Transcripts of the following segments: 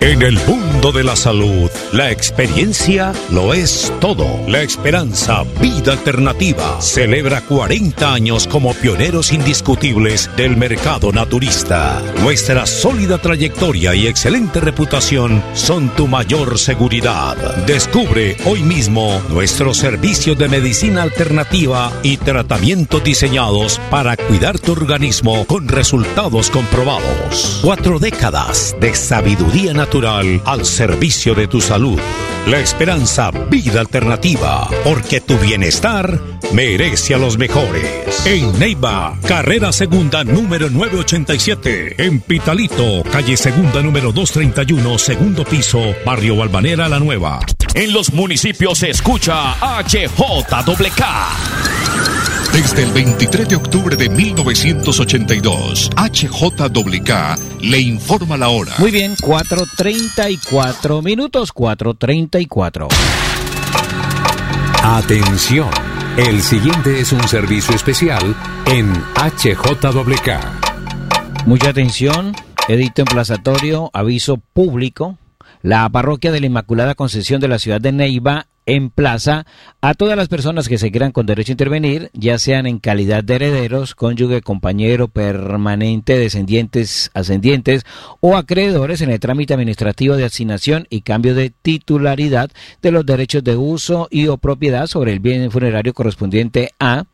En el mundo de la salud, la experiencia lo es todo. La Esperanza Vida Alternativa celebra 40 años como pioneros indiscutibles del mercado naturista. Nuestra sólida trayectoria y excelente reputación son tu mayor seguridad. Descubre hoy mismo nuestros servicios de medicina alternativa y tratamientos diseñados para cuidar tu organismo con resultados comprobados. 4 décadas de sabiduría natural al servicio de tu salud. La Esperanza Vida Alternativa, porque tu bienestar merece a los mejores. En Neiva, carrera segunda número 987. En Pitalito, calle segunda número 231, segundo piso, barrio Balvanera La Nueva. En los municipios se escucha HJWK. Desde el 23 de octubre de 1982, HJWK le informa la hora. Muy bien, 4:34 minutos, 4:34. Atención, el siguiente es un servicio especial en HJWK. Mucha atención, edicto emplazatorio, aviso público. La parroquia de la Inmaculada Concepción de la ciudad de Neiva emplaza a todas las personas que se quieran con derecho a intervenir, ya sean en calidad de herederos, cónyuge, compañero, permanente, descendientes, ascendientes o acreedores en el trámite administrativo de asignación y cambio de titularidad de los derechos de uso y o propiedad sobre el bien funerario correspondiente a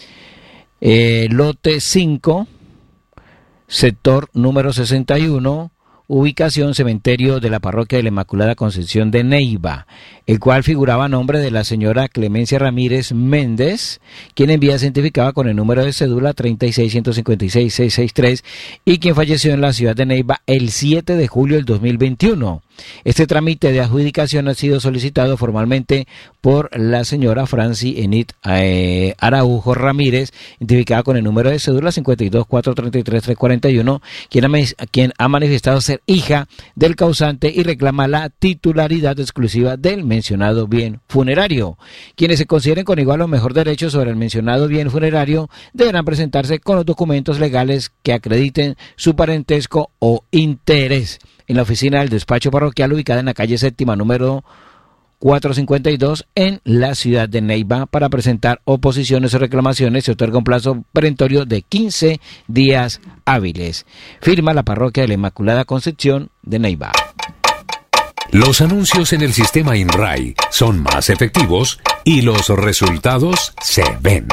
lote 5, sector número 61, ubicación cementerio de la parroquia de la Inmaculada Concepción de Neiva, el cual figuraba a nombre de la señora Clemencia Ramírez Méndez, quien en vida se identificaba con el número de cédula 36-156-663 y quien falleció en la ciudad de Neiva el 7 de julio del 2021. Este trámite de adjudicación ha sido solicitado formalmente por la señora Franci Enid Araujo Ramírez, identificada con el número de cédula 52-433-341, quien ha manifestado ser hija del causante y reclama la titularidad exclusiva del mencionado bien funerario. Quienes se consideren con igual o mejor derecho sobre el mencionado bien funerario deberán presentarse con los documentos legales que acrediten su parentesco o interés en la oficina del despacho parroquial ubicada en la calle séptima número 452 en la ciudad de Neiva. Para presentar oposiciones o reclamaciones se otorga un plazo perentorio de 15 días hábiles. Firma la parroquia de la Inmaculada Concepción de Neiva. Los anuncios en el sistema INRAI son más efectivos y los resultados se ven.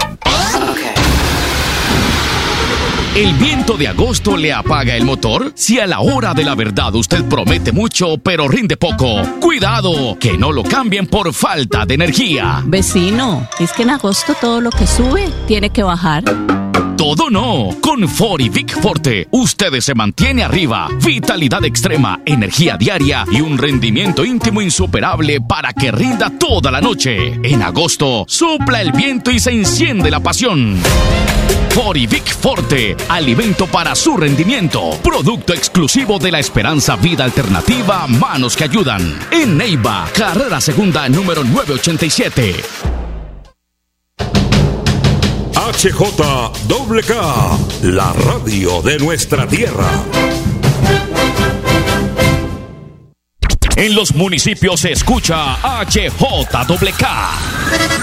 ¿El viento de agosto le apaga el motor? Si a la hora de la verdad usted promete mucho, pero rinde poco, ¡cuidado! Que no lo cambien por falta de energía. Vecino, es que en agosto todo lo que sube tiene que bajar. Todo no. Con Forivic Forte, usted se mantiene arriba. Vitalidad extrema, energía diaria y un rendimiento íntimo insuperable para que rinda toda la noche. En agosto, sopla el viento y se enciende la pasión. Forivic Forte, alimento para su rendimiento. Producto exclusivo de la Esperanza Vida Alternativa, manos que ayudan. En Neiva, carrera segunda número 987. HJWK, la radio de nuestra tierra. En los municipios se escucha HJWK.